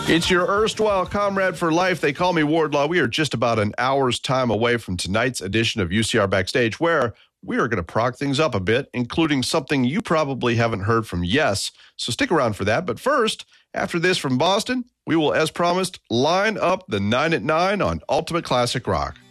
It's your erstwhile comrade for life. They call me Wardlaw. We are just about an hour's time away from tonight's edition of UCR Backstage, where we are going to prog things up a bit, including something you probably haven't heard from Yes. So stick around for that. But first, after this from Boston, we will, as promised, line up the 9 at 9 on Ultimate Classic Rock.